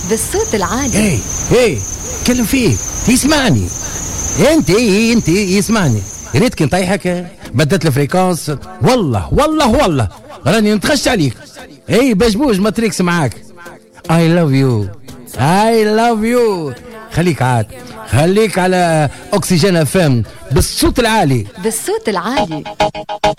بالصوت العالي. ايه كلم فيه يسمعني. انت يسمعني. يا ريت كنت طيحك بدت الفريكونس. والله راني نتغش عليك. بجبوج ما تريكس معاك. I love you. خليك على أكسجين FM بالصوت العالي.